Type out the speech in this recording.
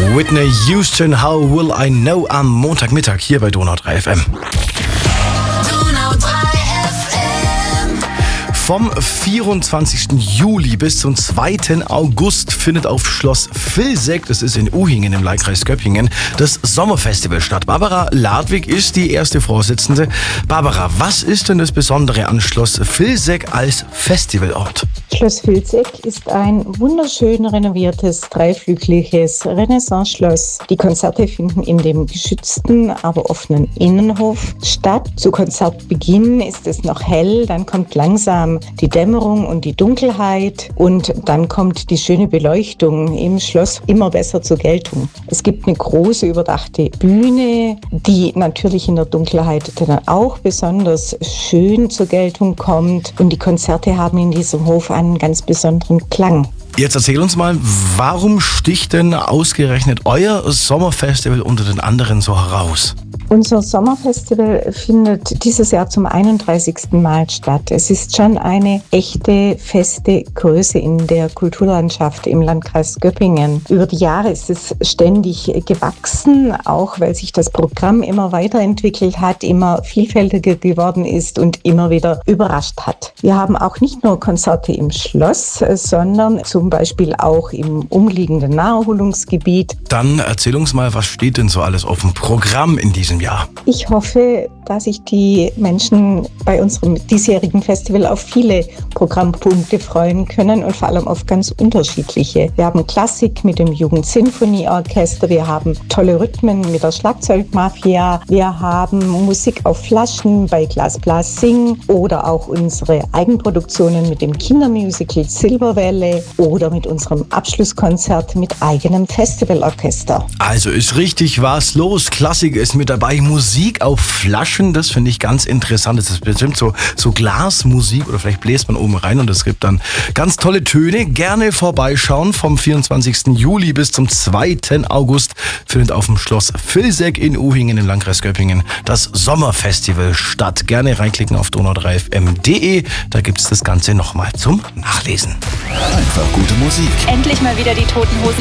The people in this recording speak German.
Whitney Houston, How Will I Know am Montagmittag hier bei Donau 3 FM. Donau 3 FM. Vom 24. Juli bis zum 2. August findet auf Schloss Vilseck, das ist in Uhingen im Landkreis Göppingen, das Sommerfestival statt. Barbara Ladwig ist die erste Vorsitzende. Barbara, was ist denn das Besondere an Schloss Vilseck als Festivalort? Schloss Vilseck ist ein wunderschön renoviertes, dreiflügeliges Renaissance-Schloss. Die Konzerte finden in dem geschützten, aber offenen Innenhof statt. Zu Konzertbeginn ist es noch hell, dann kommt langsam die Dämmerung und die Dunkelheit und dann kommt die schöne Beleuchtung im Schloss immer besser zur Geltung. Es gibt eine große überdachte Bühne, die natürlich in der Dunkelheit dann auch besonders schön zur Geltung kommt und die Konzerte haben in diesem Hof einen ganz besonderen Klang. Jetzt erzähl uns mal, warum sticht denn ausgerechnet euer Sommerfestival unter den anderen so heraus? Unser Sommerfestival findet dieses Jahr zum 31. Mal statt. Es ist schon eine echte, feste Größe in der Kulturlandschaft im Landkreis Göppingen. Über die Jahre ist es ständig gewachsen, auch weil sich das Programm immer weiterentwickelt hat, immer vielfältiger geworden ist und immer wieder überrascht hat. Wir haben auch nicht nur Konzerte im Schloss, sondern zum Beispiel auch im umliegenden Naherholungsgebiet. Dann erzähl uns mal, was steht denn so alles auf dem Programm in diesem Jahr? Ich hoffe, dass sich die Menschen bei unserem diesjährigen Festival auf viele Programmpunkte freuen können und vor allem auf ganz unterschiedliche. Wir haben Klassik mit dem Jugendsinfonieorchester, wir haben tolle Rhythmen mit der Schlagzeugmafia, wir haben Musik auf Flaschen bei Glas Blas Sing oder auch unsere Eigenproduktionen mit dem Kindermusical Silberwelle oder mit unserem Abschlusskonzert mit eigenem Festivalorchester. Also ist richtig was los. Klassik ist mit dabei. Musik auf Flaschen, das finde ich ganz interessant. Das ist bestimmt so Glasmusik oder vielleicht bläst man oben rein und es gibt dann ganz tolle Töne. Gerne vorbeischauen. Vom 24. Juli bis zum 2. August findet auf dem Schloss Vilseck in Uhingen im Landkreis Göppingen das Sommerfestival statt. Gerne reinklicken auf donau3fm.de. Da gibt es das Ganze nochmal zum Nachlesen. Einfach gute Musik. Endlich mal wieder die Toten Hosen